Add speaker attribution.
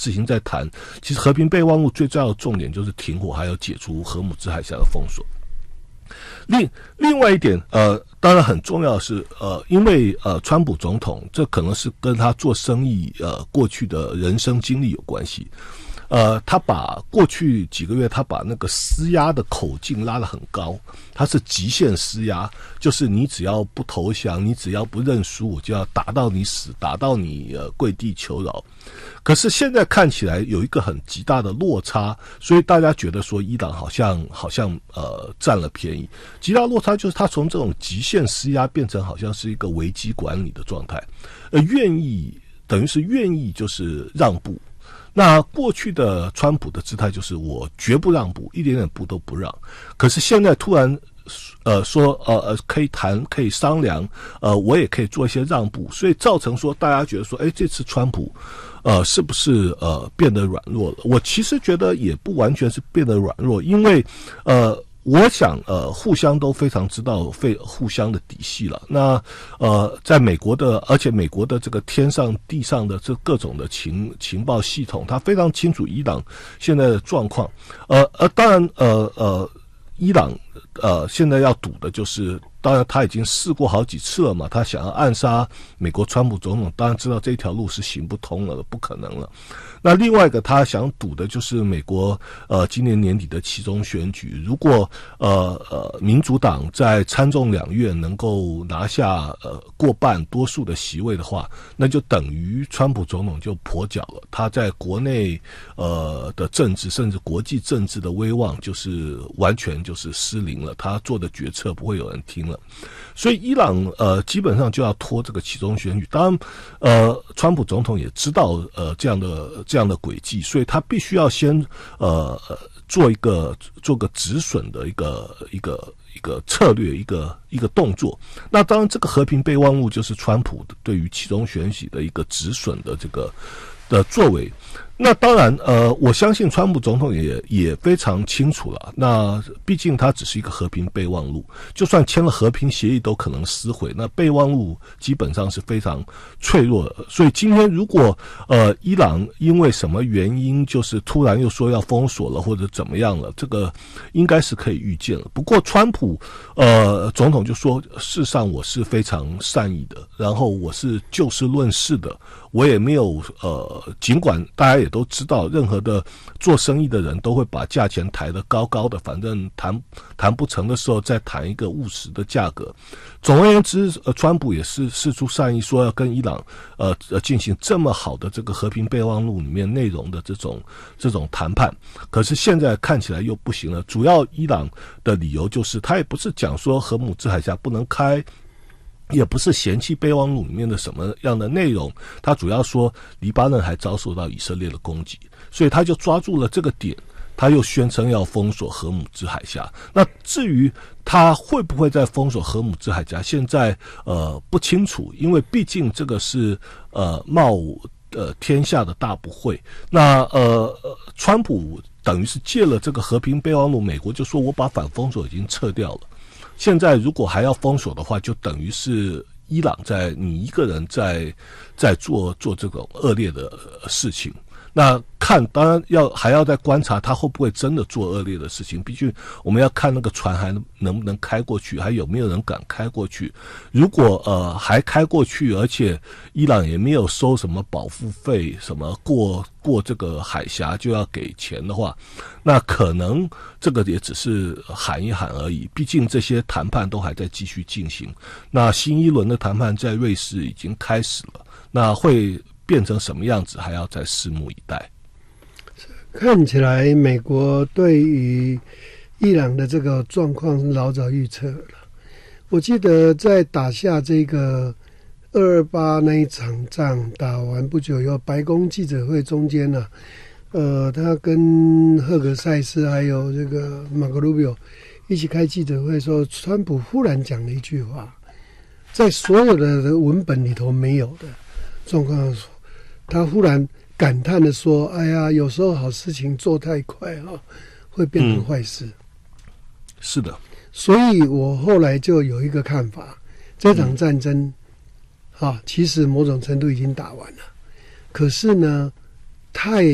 Speaker 1: 事情在谈。其实和平备忘录最重要的重点就是停火，还有解除荷姆兹海峡的封锁。另外一点，当然很重要的是，因为川普总统这可能是跟他做生意过去的人生经历有关系。他把过去几个月，他把那个施压的口径拉得很高，他是极限施压，就是你只要不投降，你只要不认输，我就要打到你死，打到你跪地求饶。可是现在看起来有一个很极大的落差，所以大家觉得说伊朗好像占了便宜。极大落差就是他从这种极限施压变成好像是一个危机管理的状态，等于是愿意就是让步。那过去的川普的姿态就是我绝不让步，一点点步都不让。可是现在突然说可以谈，可以商量，我也可以做一些让步，所以造成说大家觉得说，这次川普是不是变得软弱了？我其实觉得也不完全是变得软弱，因为我想互相都非常知道互相的底细了。那在美国的，而且美国的这个天上地上的这各种的情报系统，他非常清楚伊朗现在的状况。当然伊朗现在要赌的就是，当然他已经试过好几次了嘛，他想要暗杀美国川普总统，当然知道这条路是行不通了，不可能了。那另外一个他想赌的就是美国今年年底的期中选举，如果民主党在参众两院能够拿下过半多数的席位的话，那就等于川普总统就跛脚了，他在国内的政治甚至国际政治的威望就是完全就是失灵了，他做的决策不会有人听了。所以伊朗基本上就要拖这个期中选举。当然川普总统也知道这样的轨迹，所以他必须要先做个止损的一个策略，一个动作。那当然这个和平备忘录就是川普对于期中选举的一个止损的这个的作为。那当然我相信川普总统也非常清楚了，那毕竟它只是一个和平备忘录，就算签了和平协议都可能撕毁，那备忘录基本上是非常脆弱的。所以今天如果伊朗因为什么原因就是突然又说要封锁了或者怎么样了，这个应该是可以预见了。不过川普总统就说，事实上我是非常善意的，然后我是就事论事的，我也没有尽管大家也都知道，任何的做生意的人都会把价钱抬得高高的，反正谈不成的时候再谈一个务实的价格。总而言之，川普也是释出善意，说要跟伊朗进行这么好的这个和平备忘录里面内容的这种谈判。可是现在看起来又不行了，主要伊朗的理由就是他也不是讲说荷姆兹海峡不能开，也不是嫌弃备忘录里面的什么样的内容，他主要说黎巴嫩还遭受到以色列的攻击，所以他就抓住了这个点，他又宣称要封锁荷姆兹海峡。那至于他会不会再封锁荷姆兹海峡，现在不清楚，因为毕竟这个是冒天下的大不讳。那川普等于是借了这个和平备忘录，美国就说我把反封锁已经撤掉了。现在如果还要封锁的话，就等于是伊朗你一个人在做这种恶劣的事情。那当然还要再观察他会不会真的做恶劣的事情，毕竟我们要看那个船还能不能开过去，还有没有人敢开过去。如果还开过去，而且伊朗也没有收什么保护费，什么过这个海峡就要给钱的话，那可能这个也只是喊一喊而已，毕竟这些谈判都还在继续进行。那新一轮的谈判在瑞士已经开始了，那会变成什么样子还要再拭目以待。
Speaker 2: 看起来美国对于伊朗的这个状况是老早预测了。我记得在打下这个228那一场仗打完不久以后，白宫记者会中间呢，他跟赫格塞斯还有这个马可鲁比奥一起开记者会的时候，川普忽然讲了一句话，在所有的文本里头没有的状况下，他忽然感叹的说：“哎呀，有时候好事情做太快会变成坏事。”
Speaker 1: 是的，
Speaker 2: 所以我后来就有一个看法，这场战争其实某种程度已经打完了，可是呢，太